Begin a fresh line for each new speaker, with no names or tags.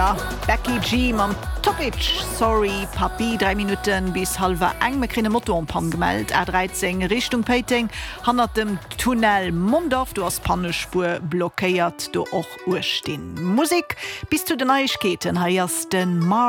Ja, Becky G am Topic, sorry, Papi, 3 Minuten bis halber eng me krinne Motto am Pan gemeldt. R13 Richtung Peiting, han dem Tunnel Mondorf, du hast Pannespur blockéiert, du och urstehn. Musik, bis zu den Neuigkeiten, heierst den Mar